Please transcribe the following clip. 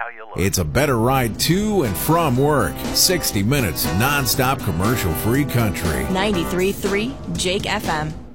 how you look. It's a better ride to and from work. 60 minutes nonstop commercial-free country. 93.3 Jake FM.